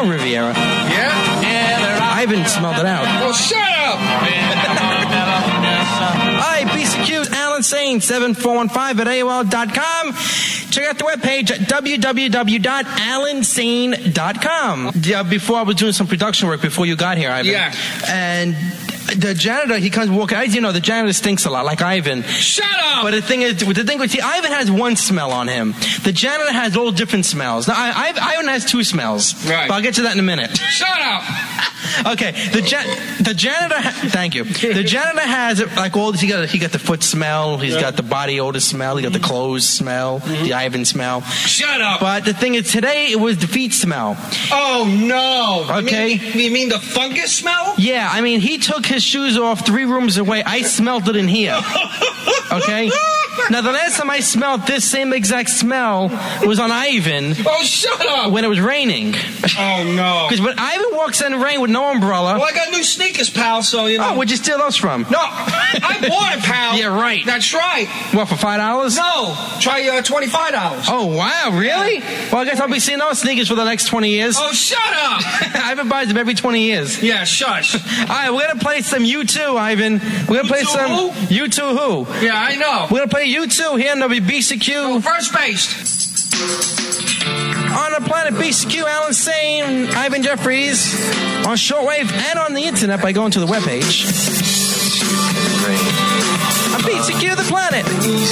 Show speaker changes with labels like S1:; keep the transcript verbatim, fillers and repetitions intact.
S1: smell Riviera.
S2: Yeah?
S1: Ivan smelled it out.
S2: Well, shut up!
S1: Hi, B C Q, Alan Sane, seven four one five at A O L dot com. Check out the webpage at w w w dot alan sane dot com. Yeah, before I was doing some production work before you got here, Ivan.
S2: Yeah.
S1: And the janitor, he comes walking. As you know, the janitor stinks a lot, like Ivan.
S2: Shut up!
S1: But the thing is, the thing is, see, Ivan has one smell on him. The janitor has all different smells. Now, I, I, Ivan has two smells.
S2: Right.
S1: But I'll get to that in a minute.
S2: Shut up!
S1: Okay, the ja- the janitor. Ha- thank you. The janitor has like all. He got he got the foot smell. He's got the body odor smell. He got the clothes smell. Mm-hmm. The Ivan smell.
S2: Shut up!
S1: But the thing is, today it was the feet smell.
S2: Oh no!
S1: Okay.
S2: You mean, you mean the fungus smell?
S1: Yeah, I mean he took his shoes off three rooms away. I smelled it in here. Okay. Now, the last time I smelled this same exact smell was on Ivan.
S2: Oh, shut up!
S1: When it was raining.
S2: Oh, no.
S1: Because when Ivan walks in the rain with no umbrella...
S2: Well, I got new sneakers, pal, so, you know...
S1: Oh, where'd you steal those from?
S2: No, I bought it, pal.
S1: Yeah, right.
S2: That's right.
S1: What, for five dollars?
S2: No, try uh, twenty-five dollars.
S1: Oh, wow, really? Well, I guess I'll be seeing those sneakers for the next twenty years.
S2: Oh, shut up!
S1: Ivan buys them every twenty years.
S2: Yeah, shush.
S1: All right, we're going to play some U two, Ivan. We're going to play some...
S2: Who?
S1: U two who?
S2: Yeah, I know.
S1: We're going to play U two here on B C Q.
S2: Oh, first base.
S1: On the planet B C Q, Alan Sane, Ivan Jeffries, on shortwave and on the internet by going to the webpage. On B C Q, the planet.